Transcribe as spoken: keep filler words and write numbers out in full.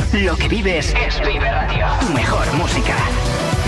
Lo que vives es Vive Radio. Tu mejor música.